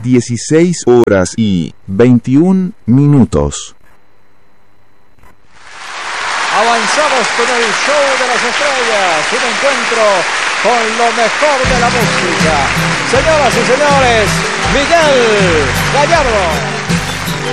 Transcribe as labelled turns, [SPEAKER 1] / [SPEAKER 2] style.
[SPEAKER 1] 16:21.
[SPEAKER 2] Avanzamos con el show de las estrellas, un encuentro con lo mejor de la música. Señoras y señores, Miguel Gallardo.